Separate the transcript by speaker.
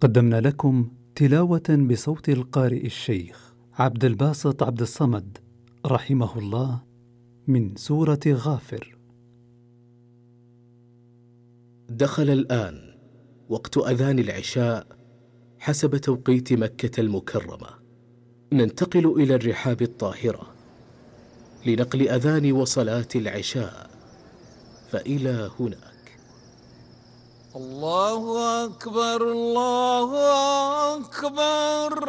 Speaker 1: قدمنا لكم تلاوة بصوت القارئ الشيخ عبد الباسط عبد الصمد رحمه الله من سورة غافر.
Speaker 2: دخل الآن وقت أذان العشاء حسب توقيت مكة المكرمة. ننتقل إلى الرحاب الطاهرة لنقل أذان وصلاة العشاء، فإلى هناك.
Speaker 3: الله أكبر الله أكبر.